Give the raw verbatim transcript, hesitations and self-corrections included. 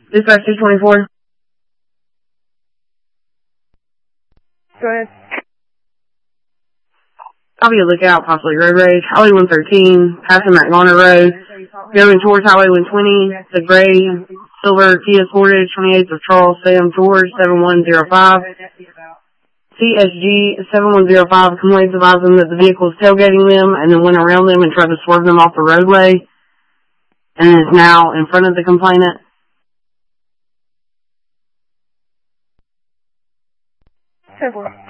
Dispatch two twenty-four. Go ahead. Copy a lookout, possibly road rage. Highway one thirteen, passing McGarner Road. Going towards Highway one twenty, the gray, silver Kia Sportage, twenty-eighth of Charles Sam George, seven one zero five. C S G seven one zero five complains about them that the vehicle is tailgating them and then went around them and tried to swerve them off the roadway and is now in front of the complainant. ten four.